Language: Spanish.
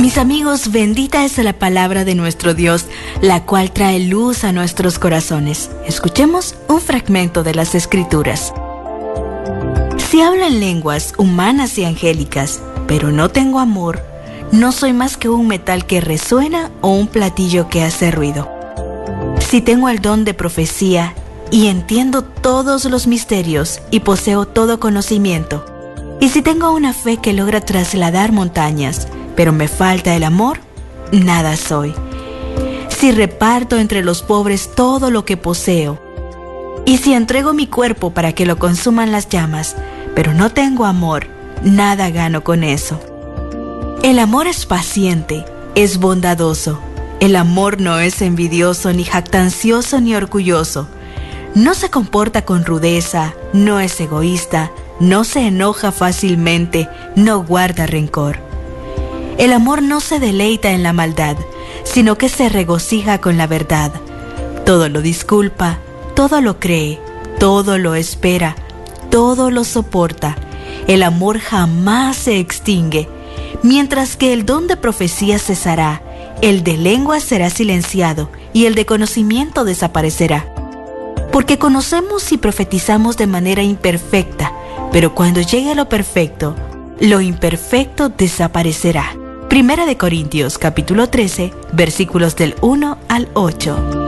Mis amigos, bendita es la palabra de nuestro Dios, la cual trae luz a nuestros corazones. Escuchemos un fragmento de las Escrituras. Si hablo en lenguas humanas y angélicas, pero no tengo amor, no soy más que un metal que resuena o un platillo que hace ruido. Si tengo el don de profecía y entiendo todos los misterios y poseo todo conocimiento, y si tengo una fe que logra trasladar montañas, pero me falta el amor, nada soy. Si reparto entre los pobres todo lo que poseo, y si entrego mi cuerpo para que lo consuman las llamas, pero no tengo amor, nada gano con eso. El amor es paciente, es bondadoso. El amor no es envidioso, ni jactancioso, ni orgulloso. No se comporta con rudeza, no es egoísta, no se enoja fácilmente, no guarda rencor. El amor no se deleita en la maldad, sino que se regocija con la verdad. Todo lo disculpa, todo lo cree, todo lo espera, todo lo soporta. El amor jamás se extingue. Mientras que el don de profecía cesará, el de lengua será silenciado y el de conocimiento desaparecerá. Porque conocemos y profetizamos de manera imperfecta, pero cuando llegue lo perfecto, lo imperfecto desaparecerá. Primera de Corintios, capítulo 13, versículos del 1 al 8.